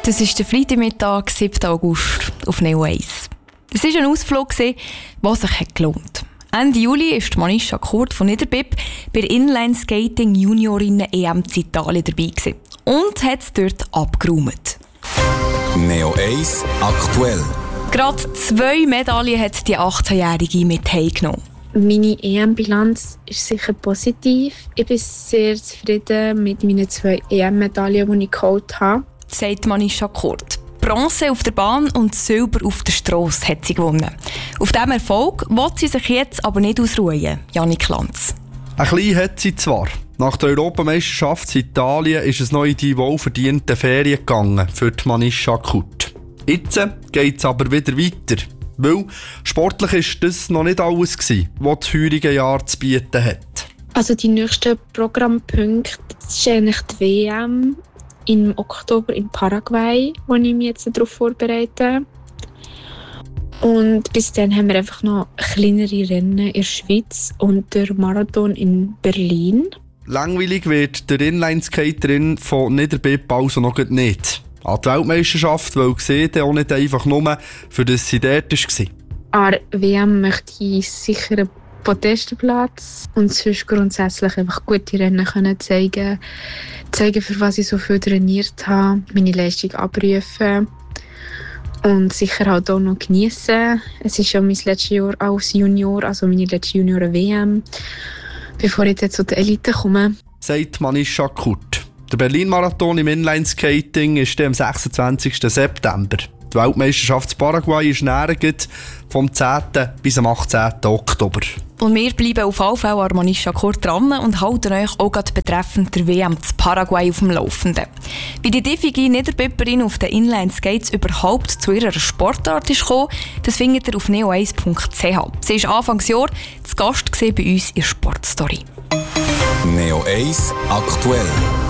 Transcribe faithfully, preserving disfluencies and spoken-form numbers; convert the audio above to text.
Das ist der Freitagmittag, siebten August, auf Neo eins. Es war ein Ausflug, der sich gelohnt hat. Ende Juli war Manisha Kurt von Niederbipp bei der Inline-Skating Juniorinnen-E M in Italien dabei gewesen und hat es dort abgeräumt. Neo eins aktuell. Gerade zwei Medaillen hat die achtzehnjährige mit heimgenommen. Meine E M-Bilanz ist sicher positiv. Ich bin sehr zufrieden mit meinen zwei E M-Medaillen, die ich geholt habe, sagt Manisha Kurt. Bronze auf der Bahn und Silber auf der Strasse hat sie gewonnen. Auf diesem Erfolg will sie sich jetzt aber nicht ausruhen, Janik Lanz. Ein bisschen hat sie zwar. Nach der Europameisterschaft in Italien ist es noch in die wohlverdienten Ferien gegangen für die Manisha Kurt. Jetzt geht es aber wieder weiter. Weil sportlich war das noch nicht alles gewesen, was das heurige Jahr zu bieten hat. Also die nächsten Programmpunkte ist eigentlich die W M im Oktober in Paraguay, wo ich mich jetzt darauf vorbereite. Und bis dann haben wir einfach noch kleinere Rennen in der Schweiz und der Marathon in Berlin. Langweilig wird der Inlineskaterin von Niederbipp also noch nicht. An die Weltmeisterschaft, weil sie auch nicht einfach nur, für das sie dort war. An der W M möchte ich sicher einen Podestplatz und sonst grundsätzlich einfach gute Rennen können zeigen, zeigen, für was ich so viel trainiert habe, meine Leistung abrufen und sicher halt auch noch geniessen. Es ist ja mein letztes Jahr als Junior, also meine letzte Junioren-W M, bevor ich jetzt zu der Elite komme. Sagt Manisha Kurt. Der Berlin-Marathon im Inlineskating ist am sechsundzwanzigsten September. Die Weltmeisterschaft in Paraguay ist näher vom zehnten bis am achtzehnten Oktober. Und wir bleiben auf jeden Fall an Manisha Kurt dran und halten euch auch gerade betreffend der W M in Paraguay auf dem Laufenden. Wie die diffige Niederbipperin auf den Inline-Skates überhaupt zu ihrer Sportart ist gekommen, das findet ihr auf neo eins punkt c h. Sie war Anfangsjahr zu Gast bei uns in der Sportstory. Neo eins aktuell.